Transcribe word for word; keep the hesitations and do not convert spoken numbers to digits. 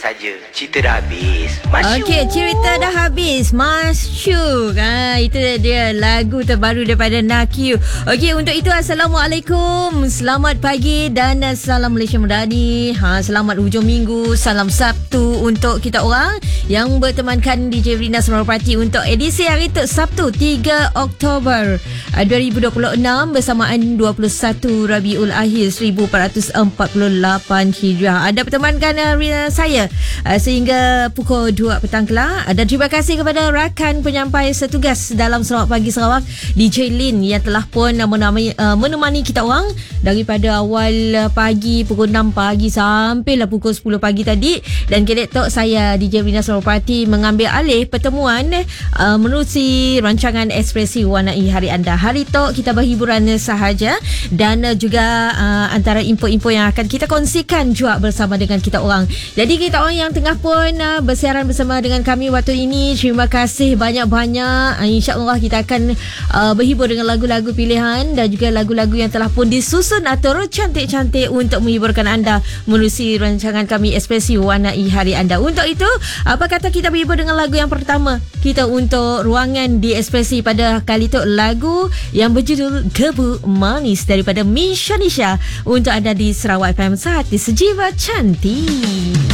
saja. Cerita dah habis. Masyuk. Okey, cerita dah habis. Masyuk. Ha, itu dia lagu terbaru daripada Nakyu. Okey, untuk itu Assalamualaikum. Selamat pagi dan salam Malaysia Madani. Ha, selamat hujung minggu. Salam Sabtu untuk kita orang yang bertemankan D J Rina Semarapati untuk edisi hari itu Sabtu tiga Oktober dua ribu dua puluh enam bersamaan dua puluh satu Rabiul Akhir seribu empat ratus empat puluh lapan Hijrah. Anda bertemankan uh, saya uh, sehingga pukul dua petang kelak. Dan terima kasih kepada rakan penyampai setugas dalam Sarawak Pagi Sarawak, D J Lin, yang telah pun uh, menemani, uh, menemani kita orang daripada awal uh, pagi pukul enam pagi sampailah pukul sepuluh pagi tadi. Dan kedek tok saya D J Rina Semarapati mengambil alih pertemuan uh, menerusi rancangan Ekspresi Warnai Hari Anda. Hari tok kita berhiburan sahaja dan uh, juga uh, antara info-info yang akan kita kongsikan juga bersama dengan kita orang. Jadi kita orang yang tengah pun uh, bersiaran bersama dengan kami waktu ini, terima kasih banyak-banyak. Uh, InsyaAllah kita akan uh, berhibur dengan lagu-lagu pilihan dan juga lagu-lagu yang telah pun disusun atau cantik-cantik untuk menghiburkan anda menerusi rancangan kami Ekspresi Warnai Hari Anda. Untuk itu, apa kata kita berhibur dengan lagu yang pertama kita untuk ruangan di Ekspresi pada kali itu, lagu yang berjudul Debu Manis daripada Misha Nisha untuk anda di Sarawak F M Sehati Sejiwa Cantik.